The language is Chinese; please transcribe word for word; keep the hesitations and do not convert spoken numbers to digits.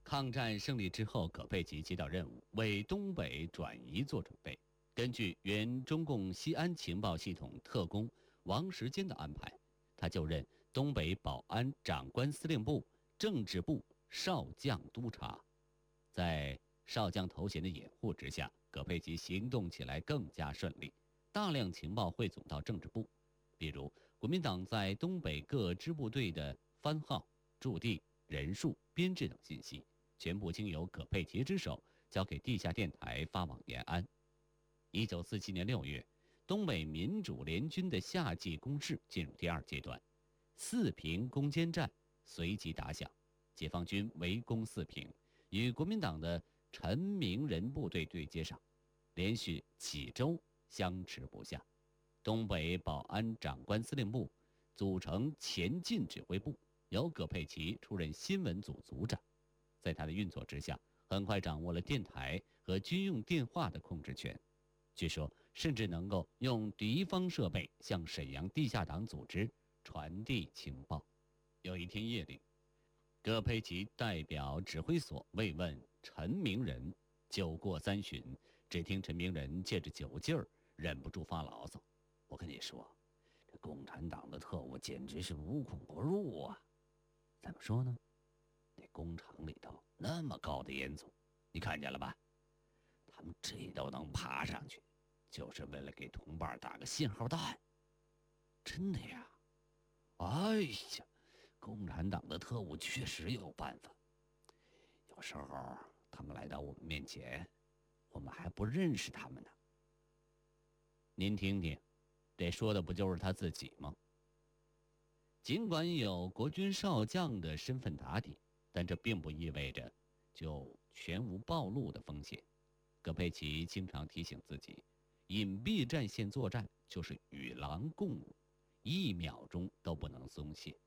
抗战胜利之后，葛佩奇接到任务，为东北转移做准备。根据原中共西安情报系统特工王时坚的安排，他就任东北保安长官司令部政治部少将督察。在少将头衔的掩护之下，葛佩奇行动起来更加顺利，大量情报汇总到政治部，比如国民党在东北各支部队的番号、驻地、人数、编制等信息，全部经由葛佩奇之手交给地下电台发往延安。一九四七年六月，东北民主联军的夏季攻势进入第二阶段，四平攻坚战随即打响，解放军围攻四平，与国民党的陈明仁部队对接上，连续几周相持不下。东北保安长官司令部组成前进指挥部，由葛佩奇出任新闻组组长。在他的运作之下，很快掌握了电台和军用电话的控制权，据说甚至能够用敌方设备向沈阳地下党组织传递情报。有一天夜里，葛佩奇代表指挥所慰问陈明仁，酒过三巡，只听陈明仁借着酒劲儿忍不住发牢骚：“我跟你说，这共产党的特务简直是无孔不入啊！怎么说呢？那工厂里头那么高的烟囱，你看见了吧？他们这都能爬上去，就是为了给同伴打个信号弹。真的呀！哎呀，共产党的特务确实有办法。有时候他们来到我们面前，我们还不认识他们呢。您听听，这说的不就是他自己吗？尽管有国军少将的身份打底，但这并不意味着就全无暴露的风险。葛佩奇经常提醒自己，隐蔽战线作战就是与狼共舞，一秒钟都不能松懈。